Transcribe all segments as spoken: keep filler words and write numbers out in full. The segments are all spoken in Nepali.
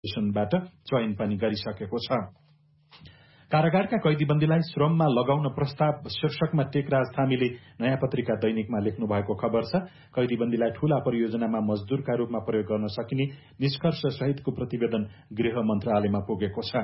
बाट चयन पनि गरिसकेको छ। कारागारका कैदीबन्दीलाई श्रममा लगाउन प्रस्ताव शीर्षकमा टेकराज थामीले नयाँ पत्रिका दैनिकमा लेख्नु भएको खबर छ। कैदीबन्दीलाई ठूला परियोजनामा मजदूरका रूपमा प्रयोग गर्न सकिने निष्कर्ष सहितको प्रतिवेदन गृह मन्त्रालयमा पुगेको छ।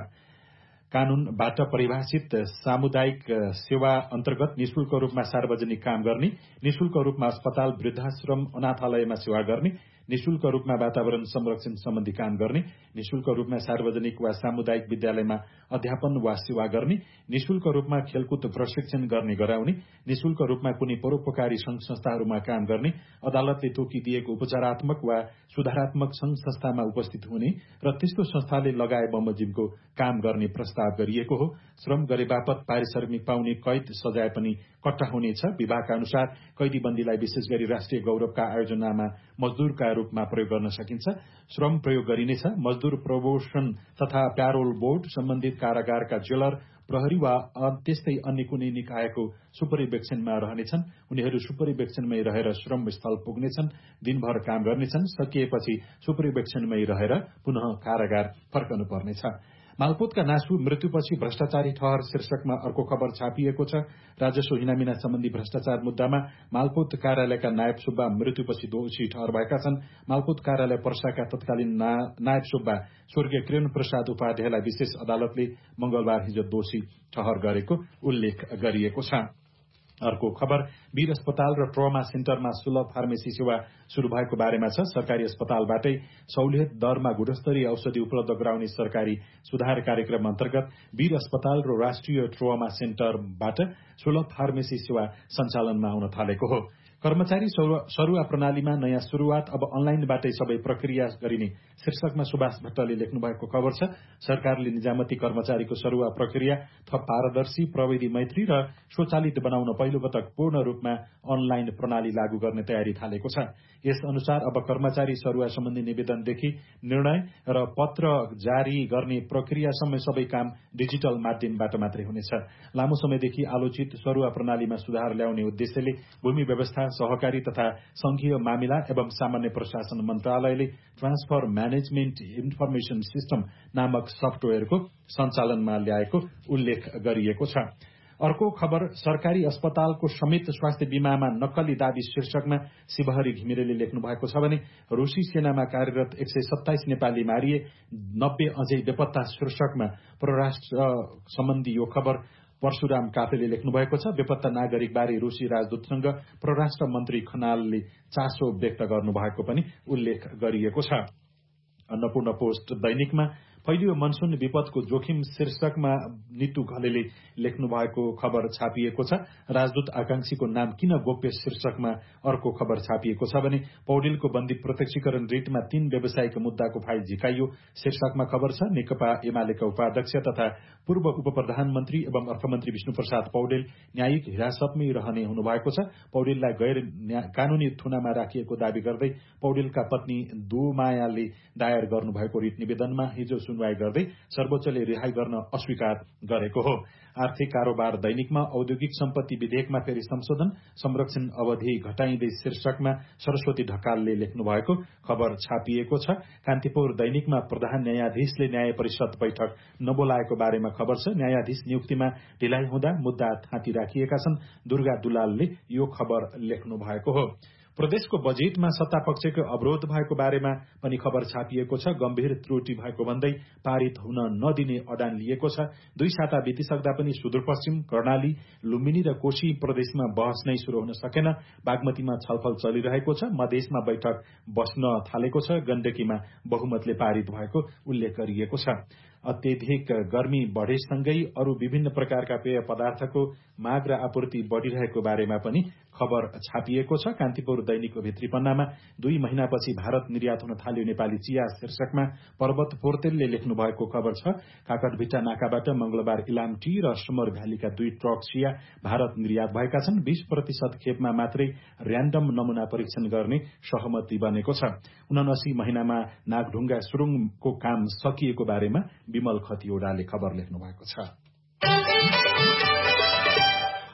कानूनबाट परिभाषित सामुदायिक सेवा अन्तर्गत निशुल्क रूपमा सार्वजनिक काम गर्ने, निशुल्क रूपमा अस्पताल, वृद्धाश्रम, अनाथालयमा सेवा गर्ने, निशुल्क रूपमा वातावरण संरक्षण सम्बन्धी काम गर्ने, निशुल्क रूपमा सार्वजनिक वा सामुदायिक विद्यालयमा अध्यापन वा सेवा गर्ने, निशुल्क रूपमा खेलकुद प्रशिक्षण गर्ने गराउने, निशुल्क रूपमा कुनै परोपकारी संघ संस्थाहरूमा काम गर्ने, अदालतले तोकिदिएको उपचारात्मक वा सुधारात्मक संघ संस्थामा उपस्थित हुने र त्यस्तो संस्थाले लगाए बमोजिमको काम गर्ने प्रस्ताव गरिएको हो। श्रम गरे बापत पारिश्रमिक पाउने कैद सजाय पनि कट्टा हुनेछ। विभागका अनुसार कैदीबन्दीलाई विशेष गरी राष्ट्रिय गौरवका आयोजनामा मजदूरका रूपमा प्रयोग गर्न सकिन्छ। श्रम प्रयोग गरिनेछ। मजदूर प्रमोशन तथा प्यारोल बोर्ड, सम्बन्धित कारागारका जेलर, प्रहरी वा त्यस्तै अन्य कुनै निकायको सुपरिवेक्षणमा रहनेछन्। उनीहरू सुपरिवेक्षणमै रहेर श्रम स्थल पुग्नेछन्, दिनभर काम गर्नेछन्। सकिएपछि सुपरिवेक्षणमै रहेर पुनः कारागार फर्कनु पर्नेछ। मालपोतका नासु मृत्युपछि भ्रष्टाचारी ठहर शीर्षकमा अर्को खबर छापिएको छ। राजस्व हिनामिना सम्बन्धी भ्रष्टाचार मुद्दामा मालपोत कार्यालयका नायब सुब्बा मृत्युपछि दोषी ठहर भएका छन्। मालपोत कार्यालय पर्साका तत्कालीन ना, नायब सुब्बा स्वर्गीय किरण प्रसाद उपाध्यायलाई विशेष अदालतले मंगलबार हिजो दोषी ठहर गरेको उल्लेख गरिएको छ। अर्को खबर वीर अस्पताल र ट्रमा सेन्टरमा सुलभ फार्मेसी सेवा शुरू भएको बारेमा छ। सरकारी अस्पतालबाटै सहुलियत दरमा गुणस्तरीय औषधि उपलब्ध गराउने सरकारी सुधार कार्यक्रम अन्तर्गत वीर अस्पताल र राष्ट्रिय ट्रमा सेन्टरबाट सुलभ फार्मेसी सेवा सञ्चालनमा आउन थालेको हो। कर्मचारी सरुवा प्रणालीमा नयाँ शुरूआत, अब अनलाइनबाटै सबै प्रक्रिया गरिने शीर्षकमा सुभाष भट्टले लेख्नु भएको खबर छ। सरकारले निजामती कर्मचारीको सरुवा प्रक्रिया थप पारदर्शी, प्रविधि मैत्री र स्वचालित बनाउन पहिलो पटक पूर्ण रूपमा अनलाइन प्रणाली लागू गर्ने तयारी थालेको छ। यस अनुसार अब कर्मचारी सरुवा सम्बन्धी निवेदनदेखि निर्णय र पत्र जारी गर्ने प्रक्रियासम्म सबै काम डिजिटल माध्यमबाट मात्रै हुनेछ। लामो समयदेखि आलोचित सरुवा प्रणालीमा सुधार ल्याउने उद्देश्यले भूमि व्यवस्था, सहकारी तथा संघीय मामिला एवं सामान्य प्रशासन मन्त्रालयले ट्रान्सफर म्यानेजमेन्ट इन्फर्मेशन सिस्टम नामक सफ्टवेयरको सञ्चालनमा ल्याएको उल्लेख गरिएको छ। अर्को खबर सरकारी अस्पतालको समेत स्वास्थ्य बीमामा नक्कली दावी शीर्षकमा शिवहरी घिमिरेले लेख्नु भएको छ भने रूसी सेनामा कार्यरत एक सय सत्ताइस नेपाली मारिए, नब्बे अझै बेपत्ता शीर्षकमा परराष्ट्र सम्बन्धी यो खबर परशुराम काफ्लेले लेख्नु भएको छ। बेपत्ता नागरिक बारे रूसी राजदूतसँग परराष्ट्र मन्त्री खनालले चासो व्यक्त गर्नुभएको पनि उल्लेख गरिएको छ। अन्नपूर्ण पोस्ट दैनिकमा फैलियो मनसुन विपदको जोखिम शीर्षकमा नितु घलेले लेख्नु भएको खबर छापिएको छ। राजदूत आकांक्षीको नाम किन गोप्य शीर्षकमा अर्को खबर छापिएको छ भने पौडेलको बन्दी प्रत्यक्षीकरण रिटमा तीन व्यावसायिक मुद्दाको फाइल झिकाइयो शीर्षकमा खबर छ। नेकपा एमालेका उपाध्यक्ष तथा पूर्व उप प्रधानमन्त्री एवं अर्थमन्त्री विष्णुप्रसाद पौडेल न्यायिक हिरासतमै रहने हुनुभएको छ। पौडेललाई गैर कानूनी थुनामा राखिएको दावी गर्दै पौडेलका पत्नी दुमायाले दायर गर्नुभएको रिट निवेदनमा हिजो सुनवाई गर्दै सर्वोच्चले रिहाई गर्न अस्वीकार गरेको हो। आर्थिक कारोबार दैनिकमा औद्योगिक सम्पत्ति विधेयकमा फेरि संशोधन, संरक्षण अवधि घटाइँदै शीर्षकमा सरस्वती ढकालले लेख्नु भएको खबर छापिएको छ। कान्तिपुर दैनिकमा प्रधान न्यायाधीशले न्याय परिषद बैठक नबोलाएको बारेमा खबर छ। न्यायाधीश नियुक्तिमा ढिलाइ हुँदा मुद्दा थाँती राखिएका छन्। दुर्गा दुलालले यो खबर लेख्नु भएको हो। प्रदेशको बजेटमा सत्ता पक्षको अवरोध भएको बारेमा पनि खबर छापिएको छ। गम्भीर त्रुटि भएको भन्दै पारित हुन नदिने अडान लिएको छ। दुई साता बितिसक्दा पनि सुदूरपश्चिम, कर्णाली, लुम्बिनी र कोशी प्रदेशमा बहस नै शुरू हुन सकेन। बागमतीमा छलफल चलिरहेको छ। मधेसमा बैठक बस्न थालेको छ। गण्डकीमा बहुमतले पारित भएको उल्लेख गरिएको छ। अत्यधिक गर्मी बढेसँगै अरू विभिन्न प्रकारका पेय पदार्थको माग र आपूर्ति बढ़िरहेको बारेमा पनि खबर छापिएको छ। कान्तिपुर दैनिकको भित्री पन्नामा दुई महिनापछि भारत निर्यात हुन थाल्यो नेपाली चिया शीर्षकमा पर्वत पोर्तेलले लेख्नु भएको खबर छ। काकटभिट्टा नाकाबाट मंगलबार इलाम टी र समर भ्यालीका दुई ट्रक चिया भारत निर्यात भएका छन्। बीस प्रतिशत खेपमा मात्रै र्यान्डम नमूना परीक्षण गर्ने सहमति बनेको छ। उनासी महिनामा नागढुङ्गा सुरुङको काम सकिएको बारेमा विमल खतिवड़ाले खबर लेख्नु भएको छ।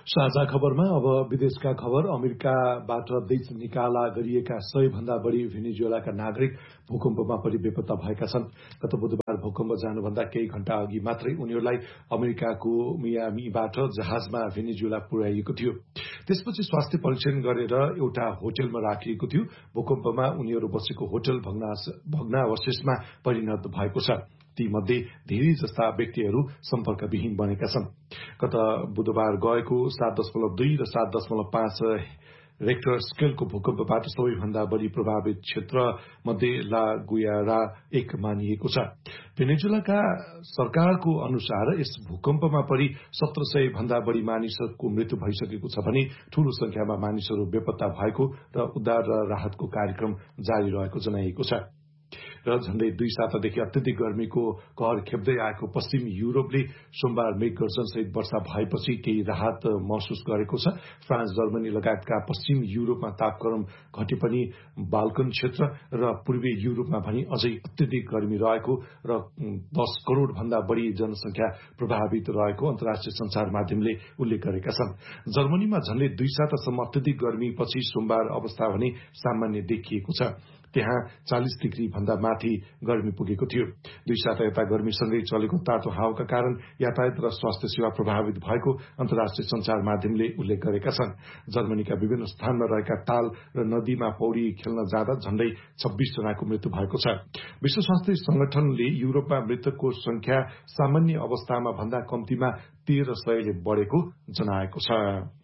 साझा खबरमा अब विदेशका खबर। अमेरिकाबाट देश निकाला गरिएका सय भन्दा बढी भेनेजुएलाका नागरिक भूकम्पमा परि बेपत्ता भएका छन्। गत बुधबार भूकम्प जानुभन्दा केही घण्टा अघि मात्रै उनीहरूलाई अमेरिकाको मियामीबाट जहाजमा भेनेजुएला पुर्याइएको थियो। त्यसपछि स्वास्थ्य परीक्षण गरेर एउटा होटलमा राखिएको थियो। भूकम्पमा उनीहरू बसेको होटल भग्नावशेषमा परिणत भएको छ। ती मध्ये धेरै जस्ता व्यक्तिहरू सम्पर्कविहीन बनेका छन्। गत बुधबार गएको सात दशमलव दुई र सात दशमलव पाँच रेक्टर स्केलको भूकम्पबाट सबैभन्दा बढी प्रभावित क्षेत्र मध्ये ला गुयारा एक मानिएको छ। भेनेजुएलाका सरकारको अनुसार यस भूकम्पमा परि सत्र सय भन्दा बढी मानिसहरूको मृत्यु भइसकेको छ भने ठूलो संख्यामा मानिसहरू बेपत्ता भएको र उद्धार र राहतको कार्यक्रम जारी रहेको जनाइएको छ। र झण्डै दुई सातादेखि अत्यधिक गर्मीको कहर खेप्दै आएको पश्चिमी युरोपले सोमबार मेघगर्जन सहित वर्षा भएपछि केही राहत महसुस गरेको छ। फ्रान्स, जर्मनी लगायतका पश्चिमी युरोपमा तापक्रम घटे पनि बाल्कन क्षेत्र र पूर्वी युरोपमा भने अझै अत्यधिक गर्मी रहेको र दस करोड़ भन्दा बढ़ी जनसंख्या प्रभावित रहेको अन्तर्राष्ट्रिय संचार माध्यमले उल्लेख गरेका छन्। जर्मनीमा झण्डै दुई सातासम्म अत्यधिक गर्मीपछि सोमबार अवस्था भने सामान्य देखिएको छ। त्यहाँ चालीस डिग्री भन्दा माथि गर्मी पुगेको थियो। दुई साता यता गर्मीसँगै चलेको तातो हावाका कारण यातायात र स्वास्थ्य सेवा प्रभावित भएको अन्तर्राष्ट्रिय संचार माध्यमले उल्लेख गरेका छन्। जर्मनीका विभिन्न स्थानमा रहेका ताल र नदीमा पौडी खेल्न जाँदा झण्डै छब्बीस जनाको मृत्यु भएको छ। विश्व स्वास्थ्य संगठनले युरोपमा मृतकको संख्या सामान्य अवस्थामा भन्दा कम्तीमा तेह्र सयले बढ़ेको जनाएको छ।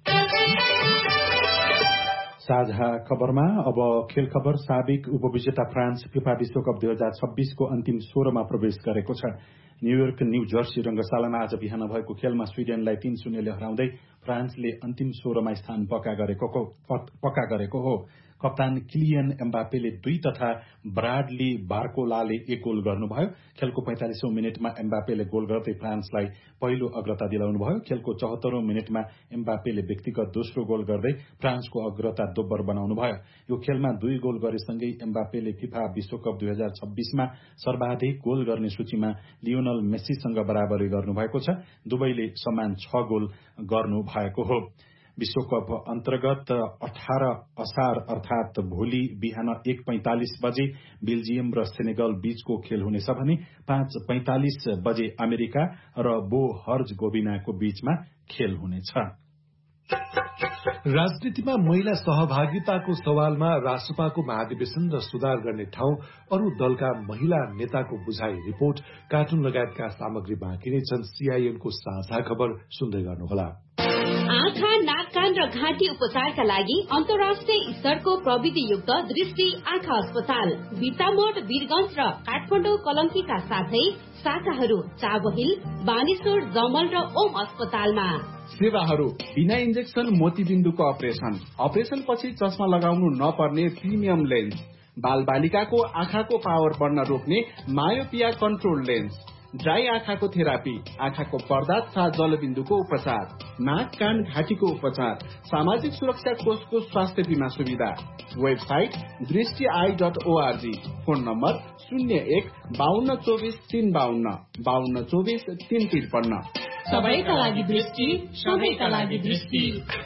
साझा खबरमा अब खेल खबर। साबिक उपविजेता फ्रान्स फिफा विश्वकप दुई हजार छब्बीसको अन्तिम सोह्रमा प्रवेश गरेको छ। न्यूयोर्क न्यू जर्सी रंगशालामा आज बिहान भएको खेलमा स्वीडेनलाई तीन शून्यले हराउँदै फ्रान्सले अन्तिम सोह्रमा स्थान पक्का गरेको पक्का गरेको हो। कप्तान किलियन एम्बापेले दुई तथा ब्राडली बार्कोलाले एक गोल गर्नुभयो। खेलको पैंतालीसौं मिनटमा एम्बापेले गोल गर्दै फ्रान्सलाई पहिलो अग्रता दिलाउनुभयो। खेलको चौहत्तरौं मिनटमा एम्बापेले व्यक्तिगत दोस्रो गोल गर्दै फ्रान्सको अग्रता दोब्बर बनाउनुभयो। यो खेलमा दुई गोल गरेसँगै एम्बापेले फिफा विश्वकप दुई हजार छब्बीसमा सर्वाधिक गोल गर्ने सूचीमा लियोनल मेस्सीसँग बराबरी गर्नुभएको छ। दुवैले समान छ गोल गर्नु भएको हो। विश्वकप अन्तर्गत अठार असार अर्थात भोलि बिहान एक पैंतालिस बजे बेल्जियम र सेनेगल बीचको खेल हुनेछ भने पाँच पैंतालिस बजे अमेरिका र बो हर्जगोभिनाको बीचमा खेल हुनेछ। राजनीतिमा महिला सहभागिताको सवालमा रासपाको महाधिवेशन र सुधार गर्ने ठाउँ, अरू दलका महिला नेताको बुझाइ रिपोर्ट, कार्टुन लगायतका सामग्री बाँकी नै छन्। सीआईएनको साझा खबर सुन्दै गर्नुहोला। आँखा, नाक, कान र घाँटी उपचारका लागि अन्तर्राष्ट्रिय स्तरको प्रविधियुक्त दृष्टि आँखा अस्पताल बिर्तामोड, वीरगंज र काठमाडौँ कलङ्कीका साथै शाखाहरू चाबहिल, बानेश्वर, जमल र ओम अस्पतालमा। सेवाहरू बिना इन्जेक्सन मोतीबिन्दुको अपरेसन, अपरेसन पछि चस्मा लगाउनु नपर्ने प्रिमियम लेन्स, बाल बालिकाको आँखाको पावर बढ्न रोक्ने मायोपिया कन्ट्रोल लेन्स, ड्राई आँखाको थेरापी, आँखाको पर्दा तथा जलबिन्दुको उपचार, नाक, कान, घाँटीको उपचार, सामाजिक सुरक्षा कोषको स्वास्थ्य बीमा सुविधा। वेबसाइट दृष्टि I dot ORG. Phone number शून्य एक बाहन्न चौबिस तीन बाहन्न बाहन्न चौबिस तीन त्रिपन्न। सबैका लागि दृष्टि, सबैका लागि दृष्टि।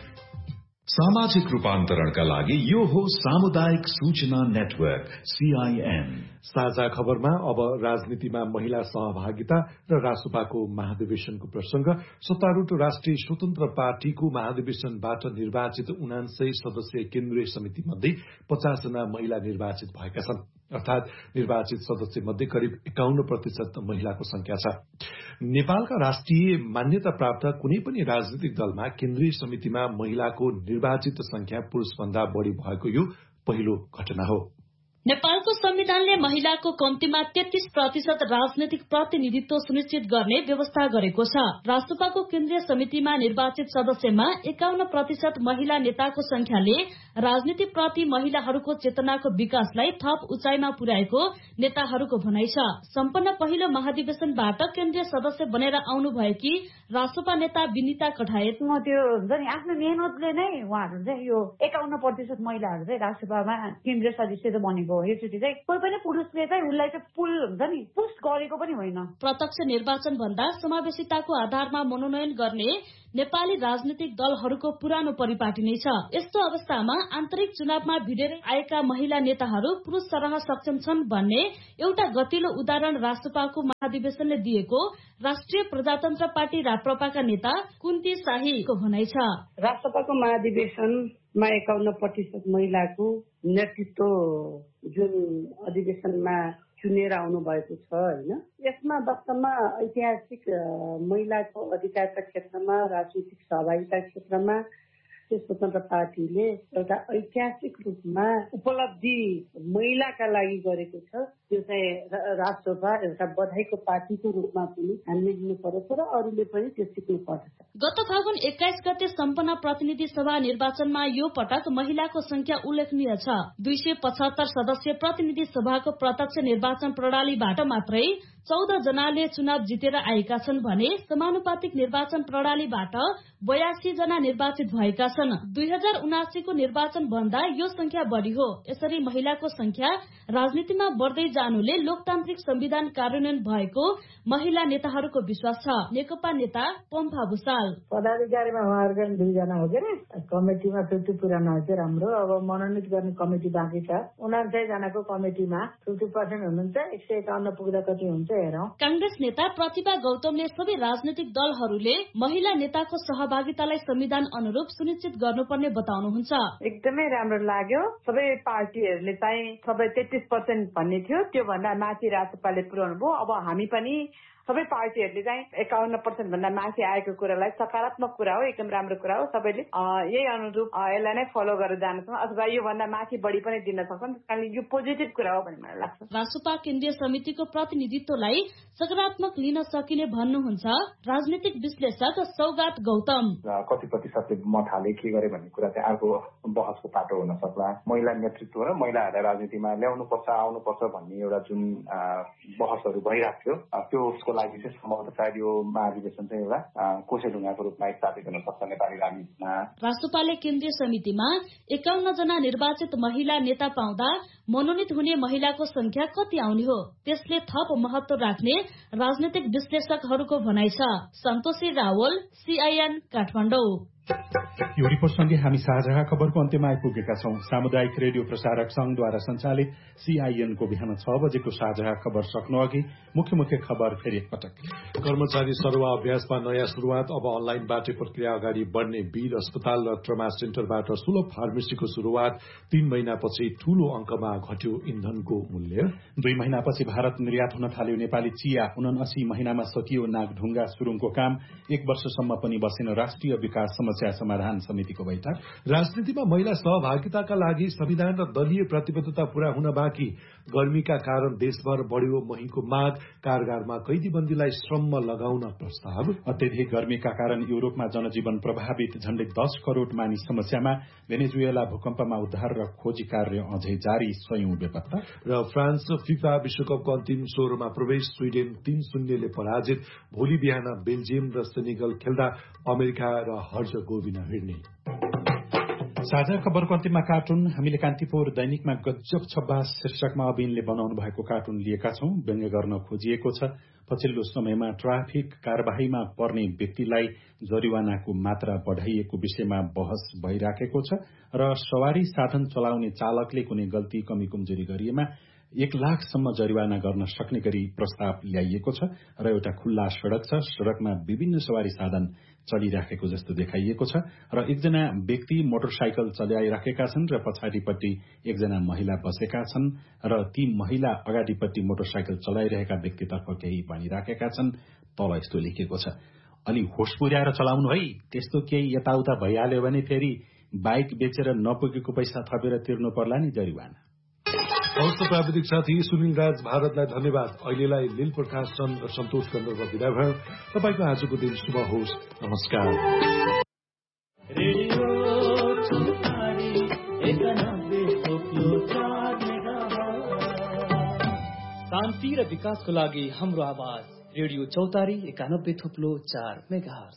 सामाजिक रूपान्तरणका लागि यो हो सामुदायिक सूचना नेटवर्क सीआईएन। साझा खबरमा अब राजनीतिमा महिला सहभागिता र रासपाको महाधिवेशनको प्रसंग। सत्तारूढ़ राष्ट्रिय स्वतन्त्र पार्टीको महाधिवेशनबाट निर्वाचित उनान्सय सदस्यीय केन्द्रीय समिति मध्ये पचास जना महिला निर्वाचित भएका छन्। अर्थात निर्वाचित सदस्य मध्ये करिब एकाउन्न प्रतिशत महिलाको संख्या छ। नेपालका राष्ट्रिय मान्यता प्राप्त कुनै पनि राजनीतिक दलमा केन्द्रीय समितिमा महिलाको निर्वाचित संख्या पुरूषभन्दा बढ़ी भएको यो पहिलो घटना हो। नेपालको संविधानले महिलाको कम्तीमा तेत्तीस प्रतिशत राजनैतिक प्रतिनिधित्व सुनिश्चित गर्ने व्यवस्था गरेको छ। राष्ट्रपाको केन्द्रीय समितिमा निर्वाचित सदस्यमा एकाउन्न प्रतिशत महिला नेताको संख्याले राजनीतिप्रति महिलाहरूको चेतनाको विकासलाई थप उचाइमा पुर्याएको नेताहरूको भनाइ छ। सम्पन्न पहिलो महाधिवेशनबाट केन्द्रीय सदस्य बनेर आउनु भएकी राष्ट्रपा नेता विनिता कठायत त्यो हुन्छ नि आफ्नो मेहनतले नै उहाँहरू चाहिँ यो एकाउन्न प्रतिशत महिलाहरू चाहिँ राष्ट्रपामा केन्द्रीय सदस्य त बनेको यो चोटि चाहिँ उसलाई कोही पनि पुरुषले चाहिँ उसलाई चाहिँ पुल हुन्छ नि पुस गरेको पनि होइन। प्रत्यक्ष निर्वाचन भन्दा समावेशिताको आधारमा मनोनयन गर्ने नेपाली राजनीतिक दलहरूको पुरानो परिपाटी नै छ। यस्तो अवस्थामा आन्तरिक चुनावमा भिडेर आएका महिला नेताहरू पुरुष सरह सक्षम छन् भन्ने एउटा गतिलो उदाहरण राष्ट्रपाको महाधिवेशनले दिएको राष्ट्रिय प्रजातन्त्र पार्टी राप्रपाका नेता कुन्ती शाहीको भनाइ छ। राष्ट्रपाको महाधिवेशनमा एकाउन्न प्रतिशत महिलाको नेतृत्व जुन अधिवेशनमा चुनेर आउनु भएको छ होइन, यसमा वास्तवमा ऐतिहासिक महिलाको अधिकारका क्षेत्रमा राजनीतिक सहभागिता क्षेत्रमा स्वतन्त्र पार्टीले एउटा ऐतिहासिक रूपमा उपलब्धि महिलाका लागि गरेको छ। त्यो चाहिँ राष्ट्रसभा एउटा बधाईको पार्टीको रूपमा पनि हामीले लिनु पर्छ र अरूले पनि त्यो सिक्नु पर्छ। गत फागुन एक्काइस गते सम्पन्न प्रतिनिधि सभा निर्वाचनमा यो पटक महिलाको संख्या उल्लेखनीय छ। दुई सय पचहत्तर सदस्यीय प्रतिनिधि सभाको प्रत्यक्ष निर्वाचन प्रणालीबाट मात्रै चौध जनाले चुनाव जितेर आएका छन् भने समानुपातिक निर्वाचन प्रणालीबाट बयासी जना निर्वाचित भएका छन्। दुई हजार उनासीको निर्वाचन भन्दा यो संख्या बढ़ी हो। यसरी महिलाको संख्या राजनीतिमा बढ़दै जानुले लोकतान्त्रिक संविधान कार्यान्वयन भएको महिला नेताहरूको विश्वास छ। नेकपा नेता पम्फा भुसाल पदाधिकारीमा उहाँहरूका दुईजना हो के अरे, कमिटीमा फिफ्टी पुरानो हो कि राम्रो। अब मनोनित गर्ने कमिटी बाँकी छ, उनासय जनाको कमिटीमा फिफ्टी पर्सेन्ट हुनुहुन्छ, एक सय एकाउन्न पुग्दा कति हुन्छ हेरौं। कांग्रेस नेता प्रतिभा गौतमले सबै राजनीतिक दलहरूले महिला नेताको सहभागितालाई संविधान अनुरूप सुनिश्चित गर्नुपर्ने बताउनुहुन्छ। एकदमै राम्रो लाग्यो। सबै पार्टीहरूले चाहिँ सबै तेत्तीस पर्सेन्ट भन्ने थियो, त्यो भन्दा माथि राष्ट्रपाले पुर्याउनु भयो। अब हामी पनि सबै पार्टीहरूले चाहिँ एकाउन्न पर्सेन्ट भन्दा माथि आएको कुरालाई सकारात्मक कुरा हो, एकदम राम्रो कुरा हो। सबैले यही अनुरूप यसलाई नै फलो गरेर जान्छौँ अथवा यो भन्दा माथि बढी पनि दिन सक्छौँ। त्यसकारणले यो पोजिटिभ कुरा हो भन्ने मलाई लाग्छ। राष्ट्रपा केन्द्रीय समितिको प्रतिनिधित्वलाई सकारात्मक लिन सकिने भन्नुहुन्छ राजनीतिक विश्लेषक सौगात गौतम। कति प्रतिशतले मत हाले के गरे भन्ने कुरा चाहिँ अर्को बहसको पाटो हुन सक्ला। महिला नेतृत्व र महिलाहरूलाई राजनीतिमा ल्याउनुपर्छ आउनुपर्छ भन्ने एउटा जुन बहसहरू भइरहेको थियो, त्यो उसको लागि चाहिँ सम्भवतः सायद यो महाधिवेशन चाहिँ एउटा कोसे ढुङ्गाको रूपमा स्थापित हुन सक्छ नेपाली राजनीतिमा। राष्ट्रपाले केन्द्रीय समितिमा एकाउन्न जना निर्वाचित महिला नेता पाउँदा मनोनित हुने महिलाको संख्या कति आउने हो, त्यसले थप महत्व राख्ने राजनीतिक विश्लेषकहरूको भनाइ छ। सन्तोषी रावल, सीआईएन काठमाडौँ। यो रिपोर्टसँगै हामी साझा खबरको अन्त्यमा आइपुगेका छौं। सामुदायिक रेडियो प्रसारक संघद्वारा संचालित सीआईएनको बिहान छ बजेको साझा खबर सक्नु अघि मुख्य मुख्य खबर फेरि एकपटक। कर्मचारी सरुवा अभ्यासमा नयाँ शुरूआत। अब अनलाइनबाट प्रक्रिया अगाडि बढ्ने वीर अस्पताल र ट्रमा सेन्टरबाट सुलभ फार्मेसीको शुरूआत। तीन महिनापछि ठूलो अंकमा घट्यो इन्धनको मूल्य। दुई महिनापछि भारत निर्यात हुन थाल्यो नेपाली चिया। उनासी महिनामा सकियो नागढुङ्गा सुरुङको काम। एक वर्षसम्म पनि बसेन राष्ट्रिय विकास समस्या समाधान समितिको बैठक। राजनीतिमा महिला सहभागिताका लागि संविधान र दलीय प्रतिबद्धता पूरा हुन बाँकी। गर्मीका कारण देशभर बढ़्यो महीको माग। कारगारमा कैदीबन्दीलाई श्रममा लगाउन प्रस्ताव। अत्यधिक गर्मीका कारण युरोपमा जनजीवन प्रभावित। झण्डै दस करोड़ मानिस समस्यामा। भेनेजुएला भूकम्पमा उद्धार र खोजी कार्य अझै जारी। सयौं बेपत्ता। र फ्रान्स फिफा विश्वकपको अन्तिम सोह्रमा प्रवेश। स्वीडेन तीन शून्यले पराजित। भोलि बिहान बेल्जियम र सेनेगल खेल्दा अमेरिका र हर्जगोभिना भिड्ने। साझा खबरको अन्तिममा कार्टुन। हामीले कान्तिपुर दैनिकमा गजब छब्बास शीर्षकमा अबिनले बनाउनु भएको कार्टुन लिएका छौं। व्यङ्ग्य गर्न खोजिएको छ पछिल्लो समयमा ट्राफिक कार्यवाहीमा पर्ने व्यक्तिलाई जरिवानाको मात्रा बढ़ाइएको विषयमा बहस भइराखेको छ र सवारी साधन चलाउने चालकले कुनै गल्ती कमी कमजोरी गरिएमा एक लाखसम्म जरिवाना गर्न सक्ने गरी प्रस्ताव ल्याइएको छ र एउटा खुल्ला सड़क छ। सड़कमा विभिन्न सवारी साधन चलिराखेको जस्तो देखाइएको छ र एकजना व्यक्ति मोटरसाइकल चलाइराखेका छन् र पछाडिपट्टि एकजना महिला बसेका छन् र ती महिला अगाडिपट्टि मोटरसाइकल चलाइरहेका व्यक्तितर्फ केही भनिराखेका छन्। तल यस्तो लेखिएको छ, अलि होस पुर्याएर चलाउनु है, त्यस्तो केही यताउता भइहाल्यो भने फेरि बाइक बेचेर नपुगेको पैसा थपेर तिर्नु पर्ला नि जरिवाना। हवस् त प्राविधिक साथी सुनिल राज भारतलाई धन्यवाद। अहिलेलाई लील प्रकाश चन्द र सन्तोष गण्डर विदा भयो। तपाईँको आजको दिन शुभ होस्। नमस्कार। शान्ति र विकासको लागि हाम्रो आवाज रेडियो चौतारी एकानब्बे थुप्लो चार मेगाहर्ज।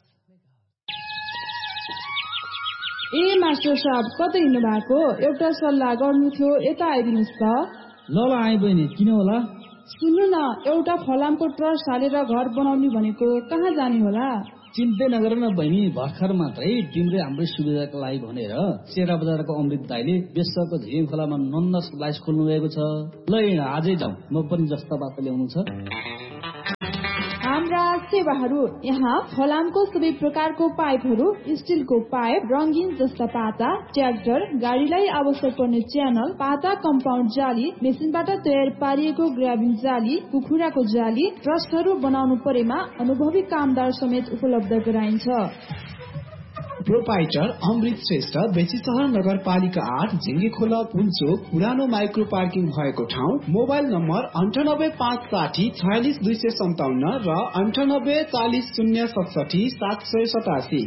ए मास्टर साहब कतै हिँड्नु भएको? एउटा सल्लाह गर्नु थियो, यता आइदिनुहोस् त। ल ल आइ बहिनी किन होला? सुन्नु न, एउटा फलामको ट्रस्ट हालेर घर बनाउने भनेको कहाँ जाने होला? चिन्तै नगर न बहिनी, भर्खर मात्रै तिम्रै हाम्रै सुविधाको लागि भनेर सेरा बजारको अमृत दाइले बेसको झिङ खोलामा नन्न स्लाइस खोल्नु भएको छ। ल आजै जाउँ, म पनि जस्ता बाटो ल्याउनु छ। हाम्रा सेवाहरू यहाँ फलामको सबै प्रकारको पाइपहरू, स्टिलको पाइप, रंगीन जस्ता पाता, ट्र्याक्टर, गाडीलाई आवश्यक पर्ने च्यानल, पाता कम्पाउन्ड जाली, मेसिनबाट तयार पारिएको ग्राबिङ जाली, कुखुराको जाली, ट्रस्टहरू बनाउनु परेमा अनुभवी कामदार समेत उपलब्ध गराइन्छ। प्रोपाइटर अमृत श्रेष्ठ, बेसीसहर नगरपालिका आठ, झिङ्गे खोला पुल्चोक, पुरानो माइक्रो पार्किङ भएको ठाउँ। मोबाइल नम्बर अन्ठानब्बे पाँच साठी छयालिस दुई सय सन्ताउन्न र अन्ठानब्बे चालिस शून्य सतसठी सात सय सतासी।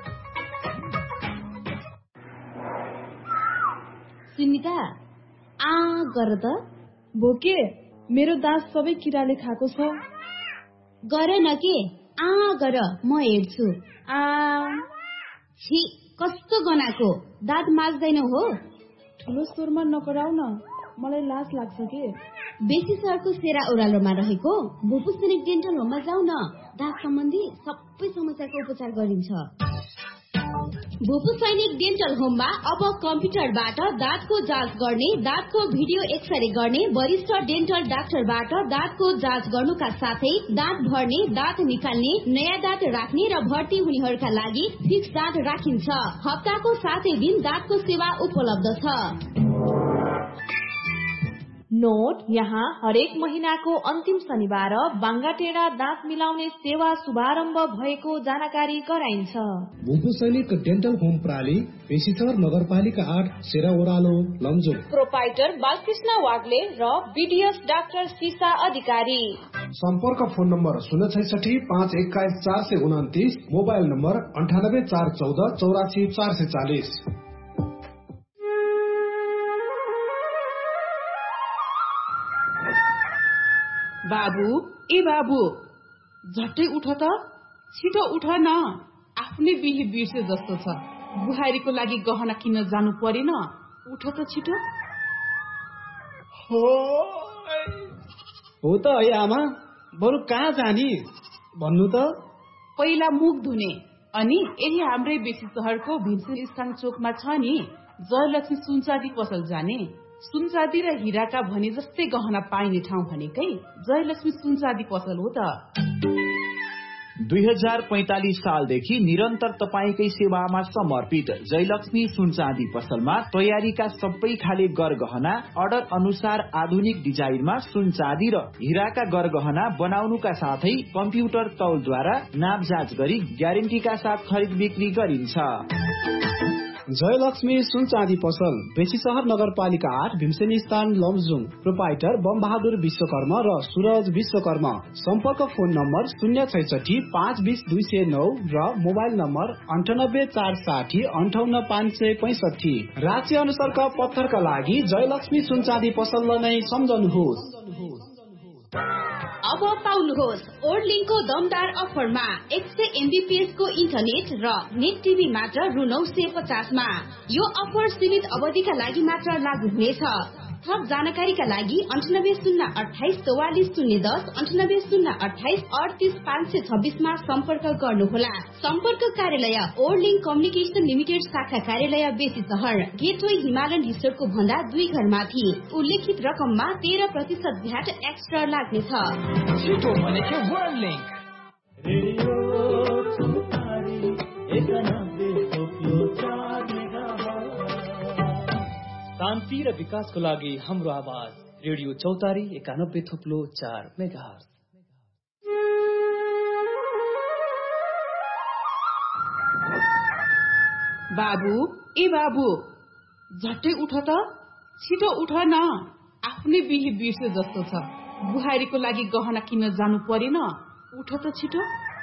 सुनिता आ गर त भोके, मेरो दाँत सबै किराले खाएको छ। गर न के, आ गर, म हेर्छु। आ छि, कस्तो गनाको, दाँत माझ्दैन हो? ठुलो स्वरमा नकराउ न, मलाई लाज लाग्छ के। बेसी सहरको सेरा ओह्रालोमा रहेको भूपू सैनिक डेन्टल होममा जाऊ न, दाँत सम्बन्धी सबै समस्याको उपचार गरिन्छ। भूपू सैनिक डेन्टल होममा अब कम्प्युटरबाट दाँतको जाँच गर्ने, दाँतको भिडियो एक्सरे गर्ने, वरिष्ठ डेन्टल डाक्टरबाट दाँतको जाँच गर्नुका साथै दाँत भर्ने, दाँत निकाल्ने, नयाँ दाँत राख्ने र भर्ती हुनेहरूका लागि फिक्स दाँत राखिन्छ। हप्ताको सातै दिन दाँतको सेवा उपलब्ध छ। नोट, यहाँ हरेक महिनाको अन्तिम शनिबार बाङ्गाटेडा दाँत मिलाउने सेवा शुभारम्भ भएको जानकारी गराइन्छ। भूपू सैनिक डेन्टल होम प्राली, बेसीसहर नगरपालिका आठ, सेरा ओह्रालो, लमजुङ। प्रोपाइटर बालकृष्ण वाग्ले र बीडीएस डाक्टर सीसा अधिकारी। सम्पर्क फोन नम्बर शून्य छैसठी पाँच एक्काइस चार सय उन्तिस, मोबाइल नम्बर अन्ठानब्बे चार चौध चौरासी चार सय चालिस। बाबु, ए बाबु, झट्टै उठ त, छिटो उठ न, आफ्नै बिहे बिर्से जस्तो छ। बुहारीको लागि गहना किन्न जानु परेन, उठ त छिटो। हो त है आमा, बरु कहाँ जाने भन्नु त? पहिला मुख धुने, अनि यही हाम्रै बेसी सहरको भीमसेन स्थान चोकमा छ नि जयलक्ष्मी सुनचाँदी पसल जाने। सुनचाँदी र हिराका भने जस्तै गहना पाइने ठाउँ भनेकै जयलक्ष्मी सुनचाँदी पसल हो त। दुई हजार पैंतालिस सालदेखि निरन्तर तपाईँकै सेवामा समर्पित जयलक्ष्मी सुनचाँदी पसलमा तयारीका सबै खाले गरगहना अर्डर अनुसार आधुनिक डिजाइनमा सुनचाँदी र हिराका गरगहना बनाउनुका साथै कम्प्युटर तौलद्वारा नाप जाँच गरी ग्यारेन्टीका साथ खरिद बिक्री गरिन्छ। जयलक्ष्मी सुनचाँदी पसल, बेसीसहर नगरपालिका आठ, भीमसेनी स्थान, लमजुङ। प्रोपाइटर बमबहादुर विश्वकर्मा र सूरज विश्वकर्मा। सम्पर्क फोन नम्बर शून्य छैसठी पाँच बिस दुई सय नौ र मोबाइल नम्बर अन्ठानब्बे चार साठी अन्ठाउन्न पाँच सय पैंसठी। राज्य अनुसारका पत्थरका लागि जयलक्ष्मी सुनचाँदी पसललाई नै सम्झनुहोस्। अब पाउनुहोस् ओर्लिङको दमदार अफरमा एक सय एमबीपीएस को इन्टरनेट र नेट टिभी मात्र रु नौ सय पचासमा। यो अफर सीमित अवधिका लागि मात्र लागू हुनेछ। थप जानकारीका लागि अन्ठानब्बे शून्य अठाइस चौवालिस शून्य दस अन्ठानब्बे शून्य अठाइस अडतिस पाँच सय छब्बीसमा सम्पर्क गर्नुहोला। सम्पर्क कार्यालय ओर्लिङ कम्युनिकेशन लिमिटेड शाखा कार्यालय बेसी सहर, गेटवे हिमालयन रिसोर्टको भन्दा दुई घर माथि। उल्लेखित रकममा तेह्र प्रतिशत भ्याट एक्स्ट्रा लाग्नेछ। शान्ति र विकासको लागि हाम्रो आवाज रेडियो चौतारी एकानब्बे थुप्लो चार मेगाहर्ज। बाबु, ए बाबु, झट्टै उठ त, छिटो उठ न, आफ्नै बिहे बिर्से जस्तो छ। बुहारीको लागि गहना किन्न जानु परेन, उठ त छिटो।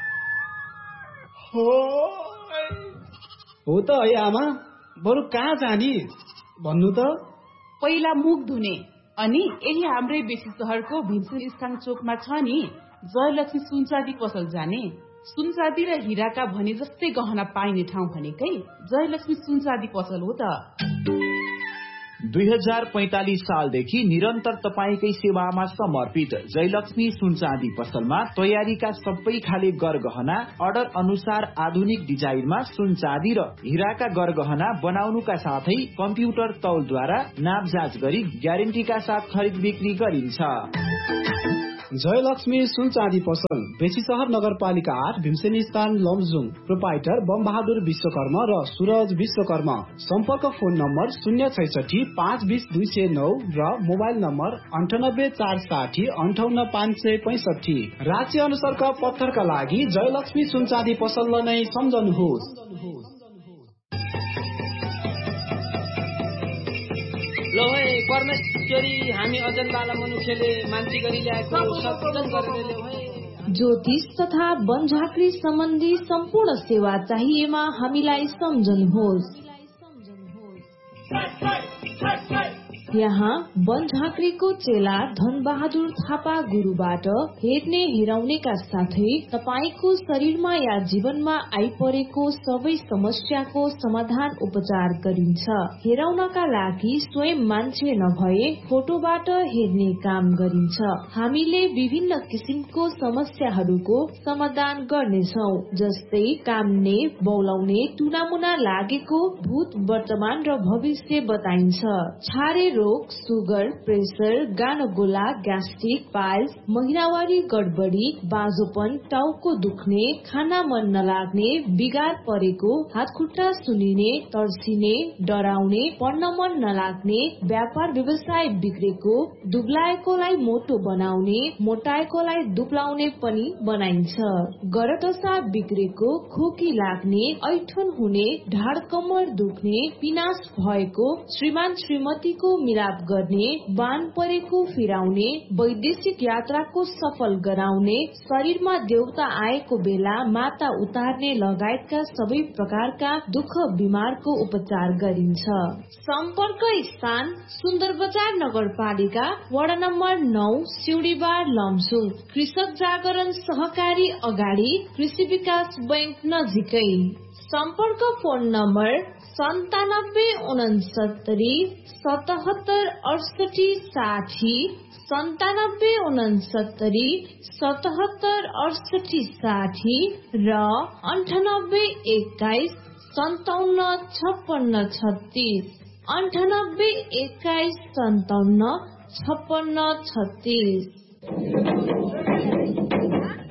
हो त है आमा, बरु कहाँ जाने भन्नु त? पहिला मुख धुने, अनि यही हाम्रै बेसी सहरको भीमसेन स्थान चोकमा छ नि जयलक्ष्मी सुनचाँदी पसल जाने। सुनचाँदी र हिराका भने जस्तै गहना पाइने ठाउँ भनेकै जयलक्ष्मी सुनचाँदी पसल हो त। दुई हजार पैंतालिस सालदेखि निरन्तर तपाईकै सेवामा समर्पित जयलक्ष्मी सुनचाँदी पसलमा तयारीका सबै खाले गरगहना अर्डर अनुसार आधुनिक डिजाइनमा सुनचाँदी र हिराका गरगहना बनाउनुका साथै कम्प्युटर तौलद्वारा नापजाँच गरी ग्यारेन्टीका साथ खरिद बिक्री गरिन्छ। जयलक्ष्मी सुनचाँदी पसल बेसी सहर नगरपालिका आठ भीमसेनी स्थान लमजुङ। प्रोपाइटर बम बहादुर विश्वकर्मा र सूरज विश्वकर्मा। सम्पर्क फोन नम्बर शून्य छैसठी पाँच बीस दुई सय नौ र मोबाइल नम्बर अन्ठानब्बे चार साठी अन्ठाउन्न पाँच सय पैंसठी। राज्य अनुसारका पत्थरका लागि जयलक्ष्मी सुनचाँदी पसललाई नै सम्झनुहोस्। ल है परमेश्वरी हामी अजन्ताला मनुष्यले मान्छे गरी ल्याएको सत्सङ्ग गरेर ल्याऊ। ज्योतिष तथा वन झाँक्री सम्बन्धी सम्पूर्ण सेवा चाहिएमा हामीलाई सम्झनुहोस्। यहाँ वन झाँक्रीको चेला धन बहादुर थापा गुरुबाट हेर्ने हेराउनेका साथै तपाईको शरीरमा या जीवनमा आइपरेको सबै समस्याको समाधान उपचार गरिन्छ। हेराउनका लागि स्वयं मान्छे नभए फोटोबाट हेर्ने काम गरिन्छ। हामीले विभिन्न किसिमको समस्याहरूको समाधान गर्नेछौ, जस्तै काम्ने, बौलाउने, टुनामुना लागेको, भूत, वर्तमान र भविष्य बताइन्छ। छारे रोग, सुगर, प्रेसर, गानोगोला, ग्यास्ट्रिक, पाइल्स, महिनावारी गडबडी, बाँझोपन, टाउको दुख्ने, खाना मन नलाग्ने, बिगार परेको, हात खुट्टा सुनिने, तर्सिने, डराउने, पढ्न मन नलाग्ने, व्यापार व्यवसाय बिग्रेको, दुब्लाएकोलाई मोटो बनाउने, मोटाएकोलाई दुब्लाउने पनि बनाइन्छ। गरदशा बिग्रेको, खोकी लाग्ने, ऐठन हुने, ढाड कम्मर दुख्ने, पिनास भएको, श्रीमान श्रीमतीको मिलाप गर्ने, बान परेको फिराउने, वैदेशिक यात्राको सफल गराउने, शरीरमा देउता आएको बेला माता उतार्ने लगायतका सबै प्रकारका दुःख बिमारको उपचार गरिन्छ। सम्पर्क स्थान सुन्दर बजार नगरपालिका वडा नम्बर नौ सिउडीबार लमसुङ। कृषक जागरण सहकारी अगाडि कृषि विकास बैंक नजिकै। सम्पर्क फोन नम्बर सन्तानब्बे उनसत्तरी सतहत्तर अडसठी साठी, सन्तानब्बे उनसत्तरी सतहत्तर अडसठी साठी र अन्ठानब्बे एक्काइस सन्ताउन्न छप्पन्न छत्तीस, अन्ठानब्बे एक्काइस सन्ताउन्न छप्पन्न छत्तीस।